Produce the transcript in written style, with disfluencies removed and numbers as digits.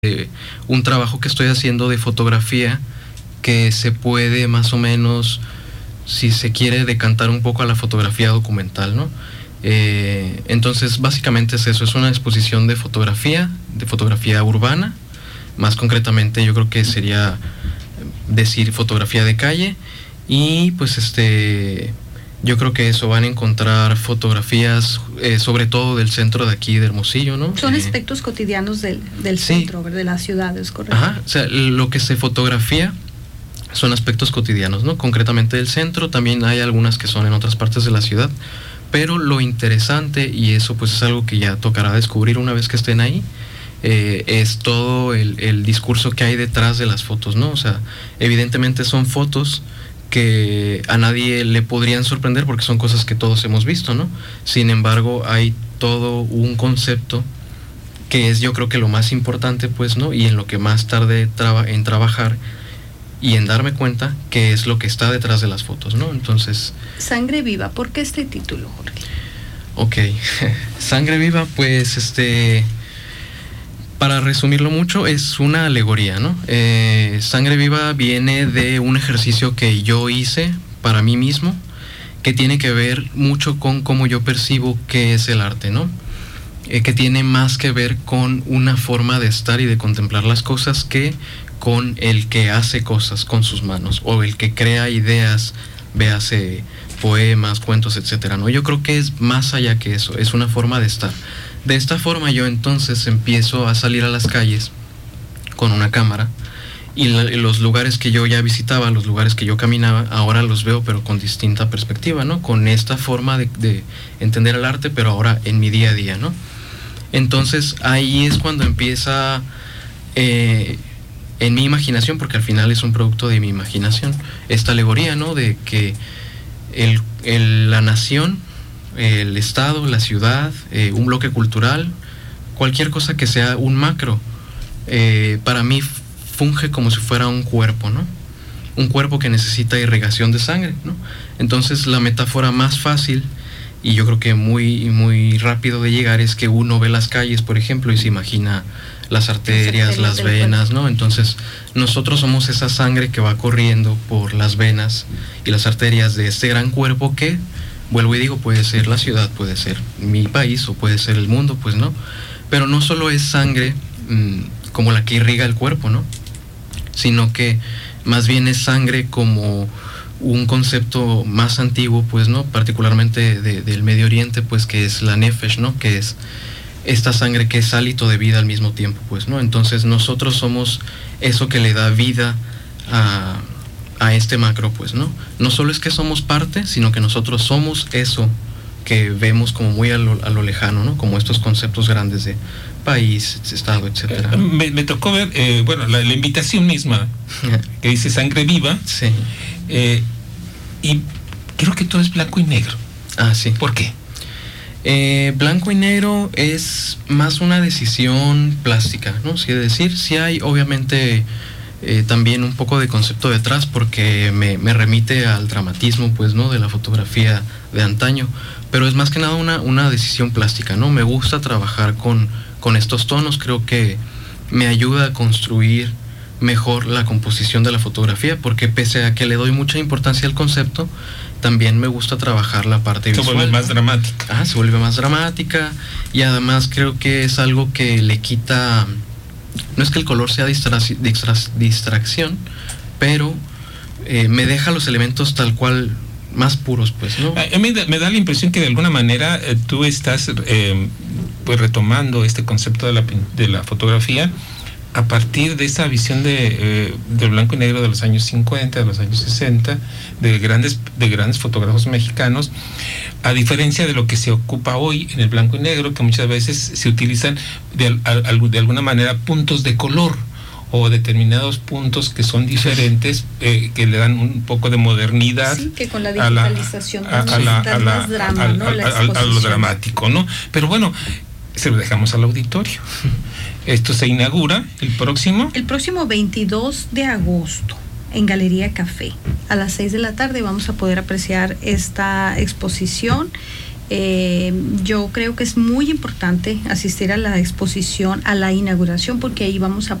un trabajo que estoy haciendo de fotografía que se puede más o menos, si se quiere, decantar un poco a la fotografía documental, ¿no? Entonces básicamente es eso, es una exposición de fotografía urbana, más concretamente yo creo que sería decir fotografía de calle, y pues yo creo que eso, van a encontrar fotografías sobre todo del centro de aquí de Hermosillo, ¿no? Son aspectos cotidianos del centro, de la ciudad, ¿es correcto? Ajá, o sea, lo que se fotografía son aspectos cotidianos, ¿no? Concretamente del centro, también hay algunas que son en otras partes de la ciudad, pero lo interesante, y eso pues es algo que ya tocará descubrir una vez que estén ahí, es todo el discurso que hay detrás de las fotos, ¿no? O sea, evidentemente son fotos que a nadie le podrían sorprender porque son cosas que todos hemos visto, ¿no? Sin embargo, hay todo un concepto que es, yo creo que lo más importante, pues, ¿no? Y en lo que más tardé en trabajar y en darme cuenta que es lo que está detrás de las fotos, ¿no? Entonces... Sangre Viva, ¿por qué este título, Jorge? Ok, Sangre Viva, pues, para resumirlo mucho, es una alegoría, ¿no? Sangre Viva viene de un ejercicio que yo hice para mí mismo, que tiene que ver mucho con cómo yo percibo qué es el arte, ¿no? Que tiene más que ver con una forma de estar y de contemplar las cosas que con el que hace cosas con sus manos, o el que crea ideas, véase poemas, cuentos, etcétera, ¿no? Yo creo que es más allá que eso, es una forma de estar. De esta forma yo entonces empiezo a salir a las calles con una cámara, y los lugares que yo ya visitaba, los lugares que yo caminaba, ahora los veo pero con distinta perspectiva, ¿no? Con esta forma de entender el arte, pero ahora en mi día a día, ¿no? Entonces ahí es cuando empieza en mi imaginación, porque al final es un producto de mi imaginación, esta alegoría, ¿no? De que la nación, el estado, la ciudad, un bloque cultural, cualquier cosa que sea un macro, para mí funge como si fuera un cuerpo, ¿no? Un cuerpo que necesita irrigación de sangre, ¿no? Entonces la metáfora más fácil, y yo creo que muy, muy rápido de llegar, es que uno ve las calles, por ejemplo, y se imagina las arterias, las venas, ¿no? Entonces nosotros somos esa sangre que va corriendo por las venas y las arterias de este gran cuerpo que, vuelvo y digo, puede ser la ciudad, puede ser mi país o puede ser el mundo, pues, ¿no? Pero no solo es sangre como la que irriga el cuerpo, ¿no? Sino que más bien es sangre como un concepto más antiguo, pues, ¿no? Particularmente del Medio Oriente, pues, que es la nefesh, ¿no? Que es esta sangre que es hálito de vida al mismo tiempo, pues, ¿no? Entonces nosotros somos eso que le da vida a este macro, pues, ¿no? No solo es que somos parte, sino que nosotros somos eso que vemos como muy a lo lejano, ¿no? Como estos conceptos grandes de país, estado, etcétera. Me tocó ver, la invitación misma, que dice Sangre Viva. Sí. Y creo que todo es blanco y negro. Ah, sí. ¿Por qué? Blanco y negro es más una decisión plástica, ¿no? Es decir, sí hay obviamente también un poco de concepto detrás, porque me remite al dramatismo, pues, ¿no? De la fotografía de antaño, pero es más que nada una decisión plástica, ¿no? Me gusta trabajar con estos tonos, creo que me ayuda a construir mejor la composición de la fotografía, porque pese a que le doy mucha importancia al concepto, también me gusta trabajar la parte visual. Se vuelve más dramática. Se vuelve más dramática, y además creo que es algo que le quita, no es que el color sea distracción, pero me deja los elementos tal cual más puros, pues, ¿no? A mí me da la impresión que de alguna manera tú estás pues retomando este concepto de la fotografía a partir de esa visión del blanco y negro de los años 50, de los años 60, de grandes fotógrafos mexicanos, a diferencia de lo que se ocupa hoy en el blanco y negro, que muchas veces se utilizan de alguna manera puntos de color o determinados puntos que son diferentes, que le dan un poco de modernidad. Sí, que con la digitalización a lo dramático, ¿no? Pero bueno, se lo dejamos al auditorio. Esto se inaugura el próximo 22 de agosto en Galería Café. A las 6 de la tarde vamos a poder apreciar esta exposición Yo creo que es muy importante asistir a la exposición, a la inauguración, porque ahí vamos a